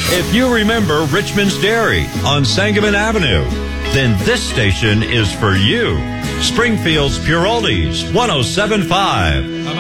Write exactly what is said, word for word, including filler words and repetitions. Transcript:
If you remember Richmond's Dairy on Sangamon Avenue, then this station is for you. Springfield's Pure Oldies, one oh seven point five.